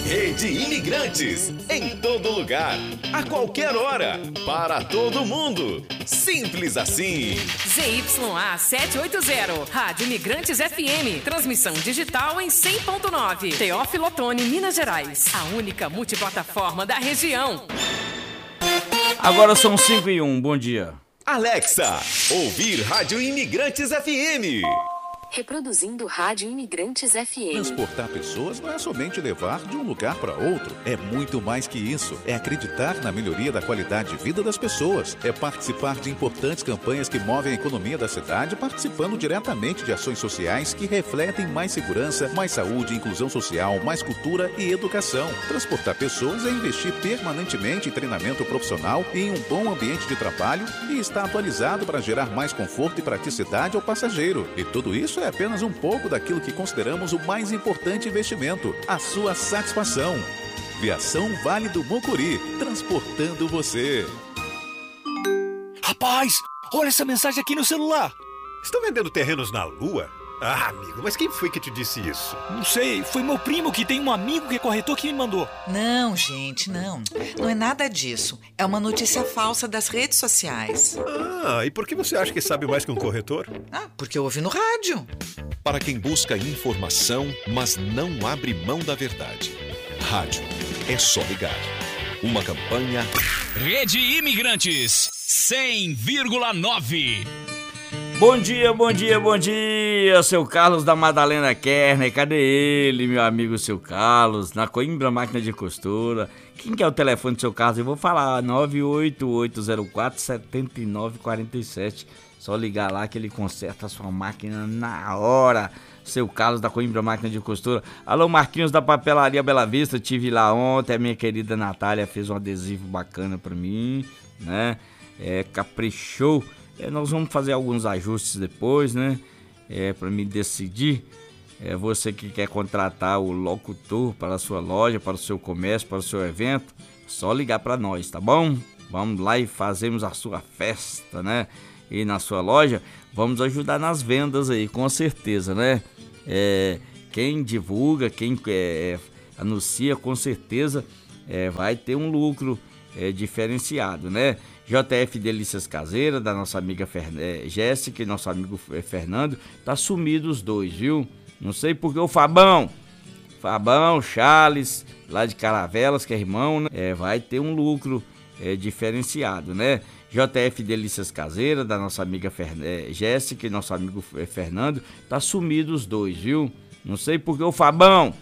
Rede Imigrantes, em todo lugar, a qualquer hora, para todo mundo. Simples assim. ZYA 780, Rádio Imigrantes FM, transmissão digital em 100.9. Teófilo Otoni, Minas Gerais, a única multiplataforma da região. Agora são 5:01, bom dia. Alexa, ouvir Rádio Imigrantes FM. Reproduzindo Rádio Imigrantes FM. Transportar pessoas não é somente levar de um lugar para outro. É muito mais que isso. É acreditar na melhoria da qualidade de vida das pessoas. É participar de importantes campanhas que movem a economia da cidade, participando diretamente de ações sociais que refletem mais segurança, mais saúde, inclusão social, mais cultura e educação. Transportar pessoas é investir permanentemente em treinamento profissional e em um bom ambiente de trabalho e estar atualizado para gerar mais conforto e praticidade ao passageiro. E tudo isso é apenas um pouco daquilo que consideramos o mais importante investimento, a sua satisfação. Viação Vale do Mucuri, transportando você. Rapaz, olha essa mensagem aqui no celular. Estão vendendo terrenos na Lua? Ah, amigo, mas quem foi que te disse isso? Não sei, foi meu primo que tem um amigo que é corretor que me mandou. Não, gente, não. Não é nada disso. É uma notícia falsa das redes sociais. Ah, e por que você acha que sabe mais que um corretor? Ah, porque eu ouvi no rádio. Para quem busca informação, mas não abre mão da verdade. Rádio, é só ligar. Uma campanha... Rede Imigrantes 100,9. Bom dia, bom dia, bom dia, seu Carlos da Madalena Kerner, cadê ele, meu amigo seu Carlos, na Coimbra Máquina de Costura. Quem que é o telefone do seu Carlos? Eu vou falar, 98804-7947, só ligar lá que ele conserta a sua máquina na hora, seu Carlos da Coimbra Máquina de Costura. Alô, Marquinhos da Papelaria Bela Vista, tive lá ontem, a minha querida Natália fez um adesivo bacana pra mim, né, caprichou. Nós vamos fazer alguns ajustes depois, né? Para me decidir. Você que quer contratar o locutor para a sua loja, para o seu comércio, para o seu evento, só ligar para nós, tá bom? Vamos lá e fazemos a sua festa, né? E na sua loja, vamos ajudar nas vendas aí, com certeza, né? Quem divulga, quem anuncia, com certeza vai ter um lucro diferenciado, né? JF Delícias Caseiras, da nossa amiga Jéssica e nosso amigo Fernando, tá sumido os dois, viu? Não sei porque o Fabão, Charles, lá de Caravelas, que é irmão, né? Vai ter um lucro diferenciado, né? JF Delícias Caseiras, da nossa amiga Jéssica e nosso amigo Fernando, tá sumido os dois, viu? Não sei porque o Fabão,